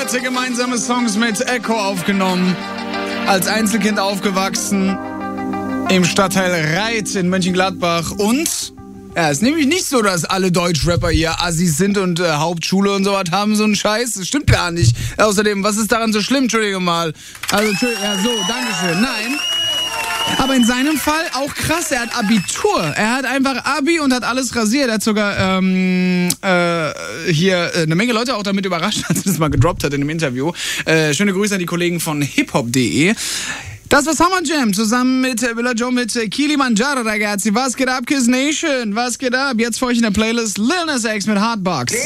Monate gemeinsame Songs mit Echo aufgenommen. Als Einzelkind aufgewachsen. Im Stadtteil Reit in Mönchengladbach. Und ja, es ist nämlich nicht so, dass alle Deutschrapper hier Assis sind und Hauptschule und sowas haben, so einen Scheiß. Das stimmt gar nicht. Außerdem, was ist daran so schlimm? Entschuldige mal. Also, ja, so, dankeschön. Nein. Aber in seinem Fall auch krass, er hat Abitur. Er hat einfach Abi und hat alles rasiert. Er hat sogar hier eine Menge Leute auch damit überrascht, als er das mal gedroppt hat in einem Interview. Schöne Grüße an die Kollegen von hiphop.de. Das war Summer Jam zusammen mit Villa Joe mit Kilimanjaro, ragazzi. Was geht ab, Kiss Nation? Was geht ab? Jetzt für euch in der Playlist Lil Nas X mit Hardbox.